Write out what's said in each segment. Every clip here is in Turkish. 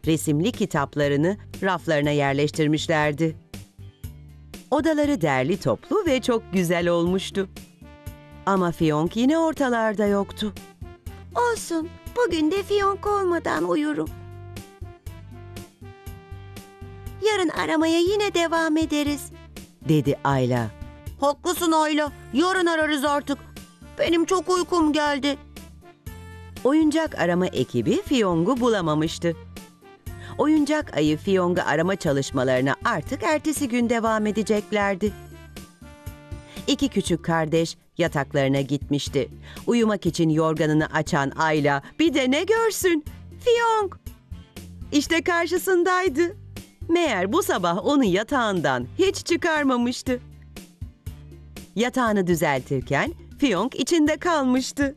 resimli kitaplarını raflarına yerleştirmişlerdi. Odaları derli toplu ve çok güzel olmuştu. Ama Fiyonk yine ortalarda yoktu. Olsun, bugün de Fiyonk olmadan uyurum. Yarın aramaya yine devam ederiz, dedi Ayla. Haklısın Ayla, yarın ararız artık. Benim çok uykum geldi. Oyuncak arama ekibi Fiyonk'u bulamamıştı. Oyuncak ayı Fiyonk'u arama çalışmalarına artık ertesi gün devam edeceklerdi. İki küçük kardeş yataklarına gitmişti. Uyumak için yorganını açan Ayla bir de ne görsün? Fiyonk! İşte karşısındaydı. Meğer bu sabah onu yatağından hiç çıkarmamıştı. Yatağını düzeltirken Fiyonk içinde kalmıştı.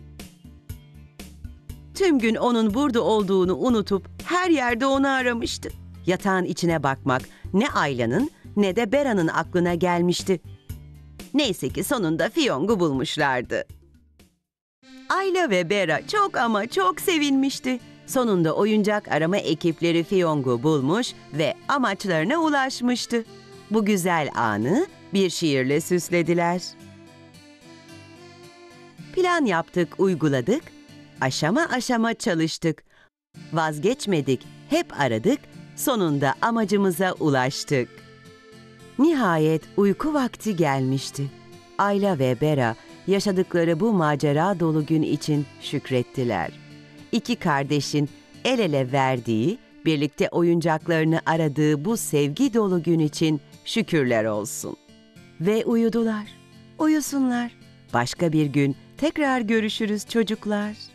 Tüm gün onun burada olduğunu unutup her yerde onu aramıştı. Yatağın içine bakmak ne Ayla'nın ne de Bera'nın aklına gelmişti. Neyse ki sonunda Fiyonk'u bulmuşlardı. Ayla ve Bera çok ama çok sevinmişti. Sonunda oyuncak arama ekipleri Fiyonk'u bulmuş ve amaçlarına ulaşmıştı. Bu güzel anı bir şiirle süslediler. Plan yaptık, uyguladık, aşama aşama çalıştık. Vazgeçmedik, hep aradık, sonunda amacımıza ulaştık. Nihayet uyku vakti gelmişti. Ayla ve Bera yaşadıkları bu macera dolu gün için şükrettiler. İki kardeşin el ele verdiği, birlikte oyuncaklarını aradığı bu sevgi dolu gün için şükürler olsun. Ve uyudular. Uyusunlar. Başka bir gün tekrar görüşürüz çocuklar.